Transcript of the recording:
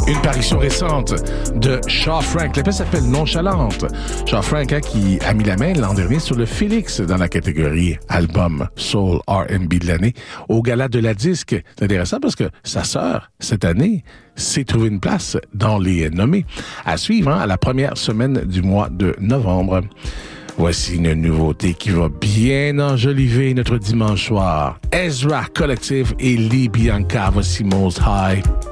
Une parution récente de Shaw Frank. La pièce s'appelle Nonchalante. Shaw Frank qui a mis la main l'an dernier sur le Félix dans la catégorie album Soul R&B de l'année au Gala de la Disque. C'est intéressant parce que sa sœur, cette année, s'est trouvé une place dans les nommés. À suivre à la première semaine du mois de novembre. Voici une nouveauté qui va bien enjoliver notre dimanche soir. Ezra Collective et Lee Bianca. Voici Most High.